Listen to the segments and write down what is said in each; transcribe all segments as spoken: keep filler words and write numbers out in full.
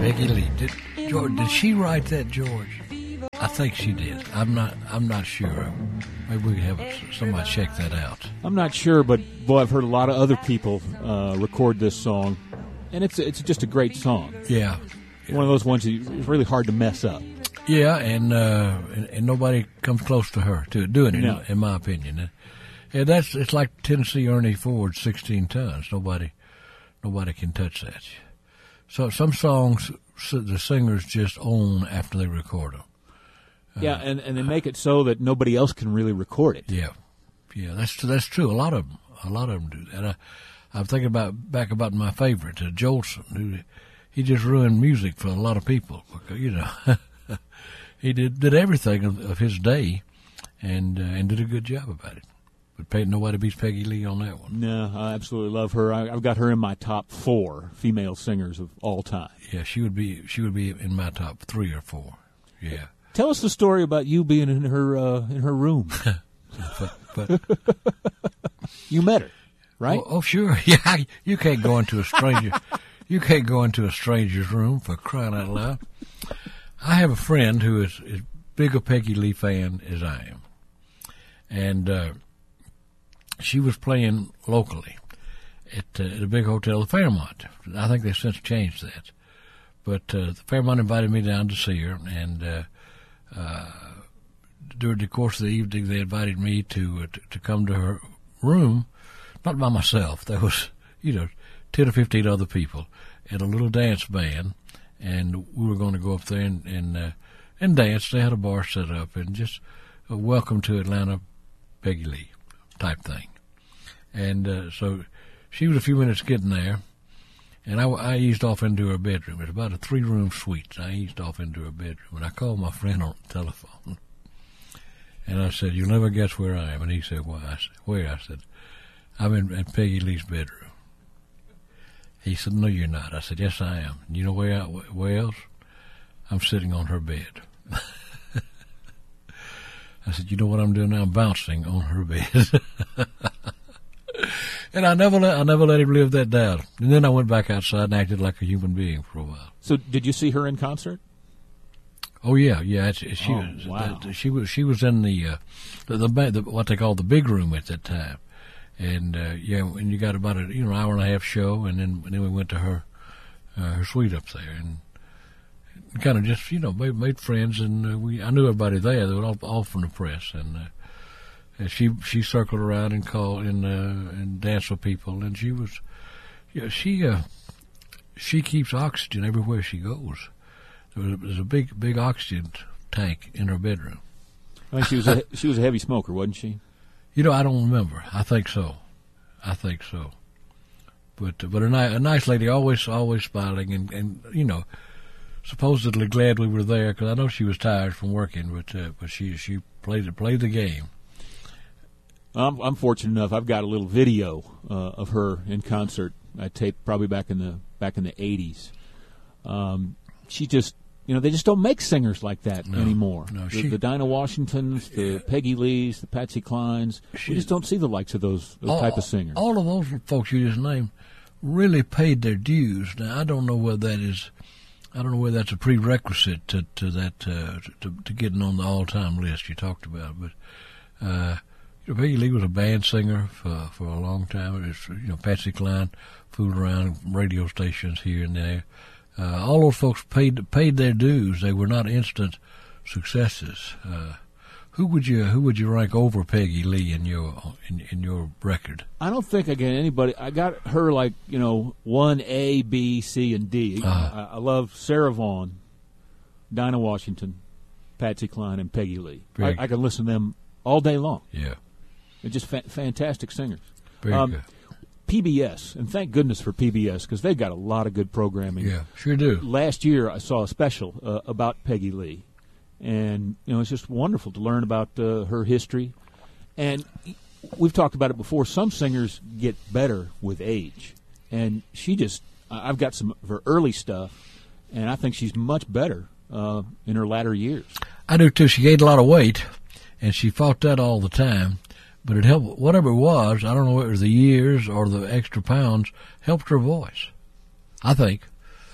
Peggy Lee. Did George? Did she write that, George? I think she did. I'm not. I'm not sure. Maybe we can have somebody check that out. I'm not sure, but boy, I've heard a lot of other people uh, record this song, and it's it's just a great song. Yeah, one of those ones that it's really hard to mess up. Yeah, and uh, and, and nobody comes close to her to doing it, No. in, in my opinion. And, and that's it's like Tennessee Ernie Ford, sixteen tons. Nobody, nobody can touch that. So some songs the singers just own after they record them. Uh, Yeah, and, and they make it so that nobody else can really record it. Yeah, yeah, that's that's true. A lot of them, a lot of them do that. I, I'm thinking about back about my favorite, uh, Jolson, who he just ruined music for a lot of people. Because, you know, he did did everything of, of his day, and uh, and did a good job about it. But Peg, nobody beats Peggy Lee on that one. No, I absolutely love her. I, I've got her in my top four female singers of all time. Yeah, she would be she would be in my top three or four. Yeah. Tell us the story about you being in her uh, in her room. but, but you met her, right? Oh, oh, sure. Yeah, you can't go into a stranger. you can't go into a stranger's room, for crying out loud. I have a friend who is as big a Peggy Lee fan as I am, and uh, she was playing locally at, uh, at a big hotel, the Fairmont. I think they've since changed that, but uh, the Fairmont invited me down to see her, and uh, uh, during the course of the evening, they invited me to, uh, to to come to her room, not by myself. There was, you know, ten or fifteen other people and a little dance band, and we were going to go up there and and, uh, and dance. They had a bar set up, and just a welcome to Atlanta, Peggy Lee type thing. And uh, so she was a few minutes getting there, and I, I eased off into her bedroom. It's about a three-room suite. I eased off into her bedroom, and I called my friend on the telephone. And I said, "You'll never guess where I am." And he said, "Why?" I said, "Where?" I said, "I'm in, in Peggy Lee's bedroom." He said, "No, you're not." I said, "Yes, I am." And you know where, I, where else? I'm sitting on her bed. I said, "You know what I'm doing now? I'm bouncing on her bed." And I never let I never let him live that down. And then I went back outside and acted like a human being for a while. So, did you see her in concert? Oh yeah, yeah. It's, it's, she Oh, was wow. the, she was she was in the, uh, the, the the what they call the big room at that time, and uh, yeah, and you got about a you know hour and a half show, and then and then we went to her uh, her suite up there, and kind of just you know made, made friends, and uh, we I knew everybody there. They were all, all from the press, and, uh, and she she circled around and called and uh, and danced with people, and she was, yeah, she uh, she keeps oxygen everywhere she goes. There was, there was a big big oxygen tank in her bedroom. I think she was a, she was a heavy smoker, wasn't she? You know, I don't remember. I think so. I think so. But but a, ni- a nice lady, always always smiling, and, and you know, supposedly glad we were there, because I know she was tired from working, but uh, but she she played played the game. I'm, I'm fortunate enough. I've got a little video uh, of her in concert. I taped probably back in the back in the eighties. Um, she just, you know, they just don't make singers like that No, anymore. no, the, she- the Dinah Washingtons, the Peggy Lees, the Patsy Clines. She- we just don't see the likes of those, those all, type of singers. All of those folks you just named really paid their dues. Now I don't know whether that is, I don't know whether that's a prerequisite to to that uh, to, to getting on the all-time list you talked about. But uh, you know, Peggy Lee was a band singer for for a long time. It was, you know, Patsy Cline fooled around radio stations here and there. Uh, all those folks paid paid their dues. They were not instant successes. Uh, who would you who would you rank over Peggy Lee in your in, in your record? I don't think I got anybody. I got her like, you know, one A, B, C, and D. Uh-huh. I, I love Sarah Vaughan, Dinah Washington, Patsy Cline, and Peggy Lee. I, Very I can listen to them all day long. Yeah, They're just fa- fantastic singers. very Um, good. P B S, and thank goodness for P B S, because they've got a lot of good programming. Yeah, sure do. Last year, I saw a special uh, about Peggy Lee, and you know it's just wonderful to learn about uh, her history. And we've talked about it before. Some singers get better with age, and she just I- I've got some of her early stuff, and I think she's much better uh, in her latter years. I do too. She gained a lot of weight, and she fought that all the time. But it helped, whatever it was, I don't know whether it was the years or the extra pounds, helped her voice, I think.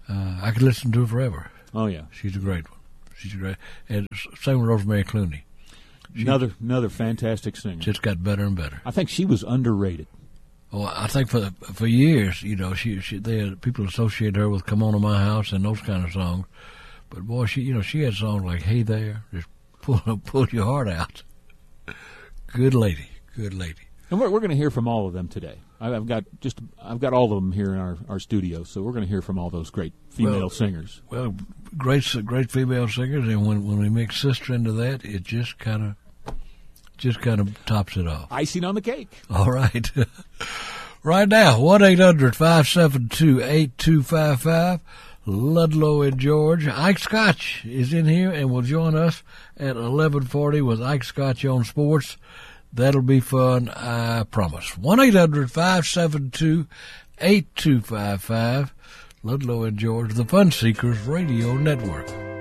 Uh, I could listen to her forever. Oh yeah, she's a great one. She's a great, and same with Rosemary Clooney. She another another fantastic singer. Just got better and better. I think she was underrated. Oh, I think for for years, you know, she she they had, people associated her with "Come On to My House" and those kind of songs. But boy, she you know she had songs like "Hey There," just pull pull your heart out. Good lady, good lady. And we're we're going to hear from all of them today. I've got just I've got all of them here in our, our studio, so we're going to hear from all those great female well, singers. Well, great great female singers, and when when we mix sister into that, it just kind of just kind of tops it off. Icing on the cake. All right. Right now, one eight hundred five seven two eight two five five. Ludlow and George. Ike Scotch is in here and will join us at eleven forty with Ike Scotch on Sports. That'll be fun, I promise. one eight hundred five seven two eight two five five. Ludlow and George, the Fun Seekers Radio Network.